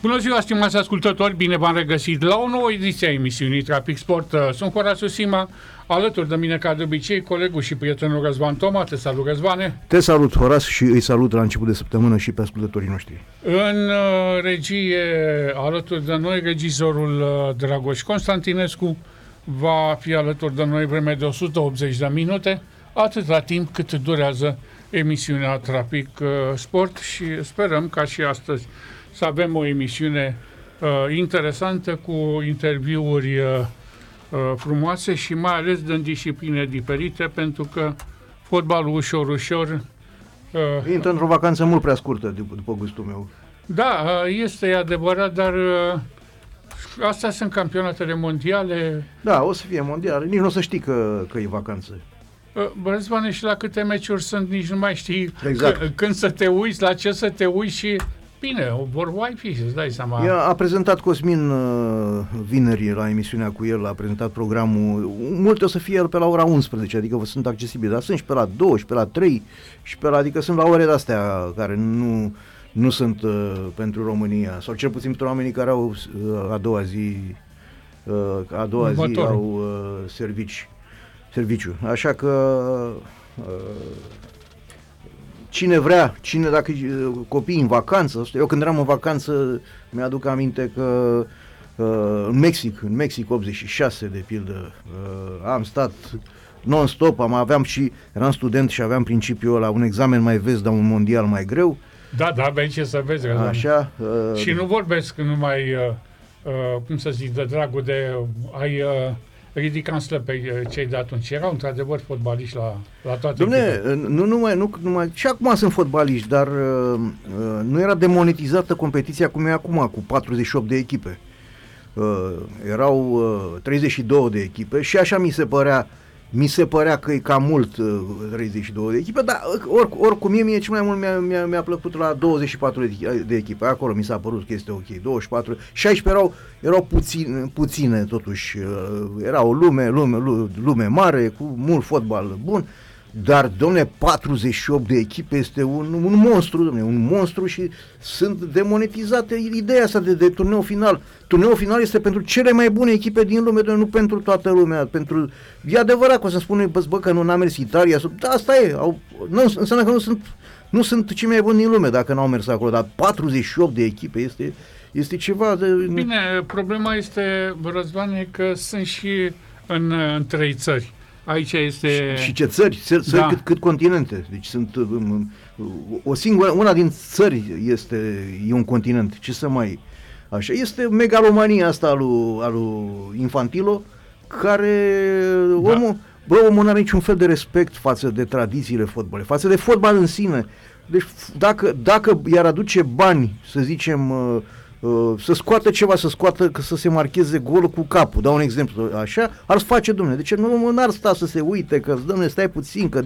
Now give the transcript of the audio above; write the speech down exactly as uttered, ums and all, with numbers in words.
Bună ziua, stimați ascultători, bine v-am regăsit la o nouă ediție a emisiunii Trafic Sport. Sunt Horațiu Sima, alături de mine ca de obicei colegul și prietenul Răzvan Toma. Te salut, Răzvane. Te salut, Horațiu, și îi salut la început de săptămână și pe ascultătorii noștri. În uh, regie, alături de noi, regizorul uh, Dragoș Constantinescu va fi alături de noi vreme de o sută optzeci de minute, atâta timp cât durează emisiunea Trafic uh, Sport, și sperăm ca și astăzi să avem o emisiune uh, interesantă, cu interviuri uh, uh, frumoase și mai ales din discipline diferite, pentru că fotbalul ușor, ușor... Uh, Intră într-o vacanță mult prea scurtă, după, după gustul meu. Da, uh, este adevărat, dar uh, astea sunt campionatele mondiale. Da, o să fie mondiale, nici nu o să știi că, că e vacanță. Răzvane, și la câte meciuri sunt, nici nu mai știi exact. c- când să te uiți, la ce să te uiți și... Bine, vor fi, să-ți dai seama. Ea a prezentat Cosmin uh, vineri la emisiunea cu el, a prezentat programul. Multe o să fie el pe la ora unsprezece, adică sunt accesibile, dar sunt și pe la două, și pe la trei, și pe la, adică sunt la ore de-astea care nu, nu sunt uh, pentru România, sau cel puțin pentru oamenii care au uh, a doua zi, uh, a doua zi au uh, servici, serviciu. Așa că... Uh, Cine vrea, cine, dacă copiii în vacanță, eu când eram în vacanță mi-aduc aminte că uh, în Mexic, în Mexic optzeci și șase de pildă, uh, am stat non-stop, am, aveam și, eram student și aveam principiul ăla, un examen mai vezi, dar un mondial mai greu. Da, da, aveai ce să vezi. Așa. Uh, și nu vorbesc numai, uh, uh, cum să zic, de dragul de ai... Uh, ridicam slăb pe cei de atunci. Erau într-adevăr fotbaliști la, la toate. Dom'le, nu numai, nu numai, și acum sunt fotbaliști, dar uh, nu era demonetizată competiția cum e acum, cu patruzeci și opt de echipe. Uh, erau uh, treizeci și două de echipe și așa mi se părea, mi se părea că e cam mult uh, treizeci și două de echipe, dar or, oricum mie, mie cel mai mult mi-a, mi-a, mi-a plăcut la douăzeci și patru de, de echipe. Acolo mi s-a părut că este ok. douăzeci și patru, șaisprezece erau, erau puține, puține totuși. Uh, era o lume, lume, lume mare, cu mult fotbal bun. Dar, domne, patruzeci și opt de echipe este un, un monstru, domne, un monstru, și sunt demonetizate ideea asta de, de turneu final. Turneul final este pentru cele mai bune echipe din lume, domne, nu pentru toată lumea. Pentru... E adevărat că o să spune, bă, bă, că nu n-a mers Italia, da, asta e, au, nu, înseamnă că nu sunt, nu sunt cei mai buni din lume dacă n-au mers acolo, dar patruzeci și opt de echipe este, este ceva de... Bine, problema este, Răzvane, că sunt și în, în trei țări. Aici este... Și, și ce țări? Țări, țări da. cât, cât continente. Deci sunt um, o singură, una din țări este, e un continent. Ce să mai... Așa, este megalomania asta a lui, a lui Infantilo, care da. omul, bă, omul nu are niciun fel de respect față de tradițiile fotbalului, față de fotbal în sine. Deci dacă, dacă i-ar aduce bani, să zicem... Uh, Uh, să scoată ceva, să scoată, să se marcheze golul cu capul, dau un exemplu așa, ar face, domnule, de ce nu n-ar sta să se uite, că, domnule, stai puțin, că